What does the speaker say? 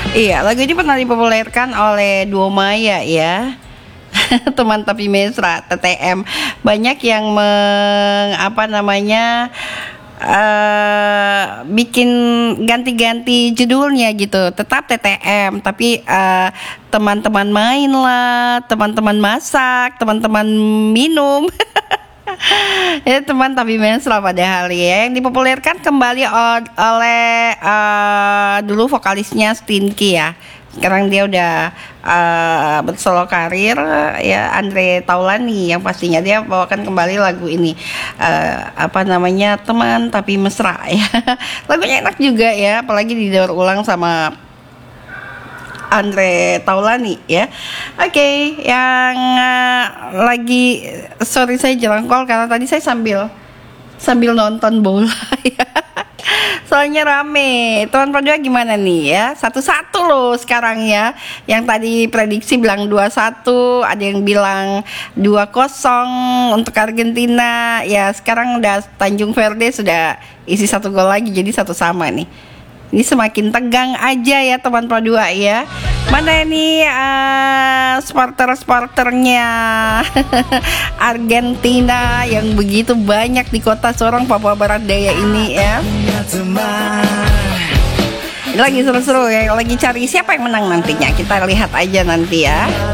Iya, lagu ini pernah dipopulerkan oleh Duo Maya ya. Teman tapi mesra TTM. Banyak yang apa namanya bikin ganti-ganti judulnya gitu. Tetap TTM, tapi teman-teman main lah, teman-teman masak, teman-teman minum. Ya teman tapi mesra padahal ya, yang dipopulerkan kembali oleh dulu vokalisnya Stinky ya. Sekarang dia udah bersolo karir ya, Andre Taulani yang pastinya dia bawakan kembali lagu ini, apa namanya, Teman Tapi Mesra ya. Lagunya enak juga ya, apalagi didaur ulang sama Andre Taulani ya. Oke, yang lagi, sorry saya jelangkol karena tadi saya sambil nonton bola ya. Soalnya rame. Tuan Padua gimana nih ya? 1-1 loh sekarang ya. Yang tadi prediksi bilang 2-1, ada yang bilang 2-0 untuk Argentina. Ya sekarang udah Tanjung Verde sudah isi 1 gol lagi, jadi 1 sama nih. Ini semakin tegang aja ya teman Pro 2 ya. Mana ini supporter-supporternya Argentina yang begitu banyak di kota Sorong, Papua Barat Daya ini ya. Lagi seru-seru ya, lagi cari siapa yang menang nantinya. Kita lihat aja nanti ya.